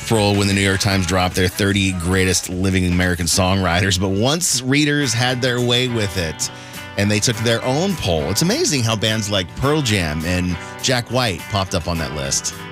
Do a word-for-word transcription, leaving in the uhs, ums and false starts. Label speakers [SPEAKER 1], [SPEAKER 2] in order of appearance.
[SPEAKER 1] for when the New York Times dropped their thirty greatest living American songwriters. But once readers had their way with it and they took their own poll, it's amazing how bands like Pearl Jam and Jack White popped up on that list.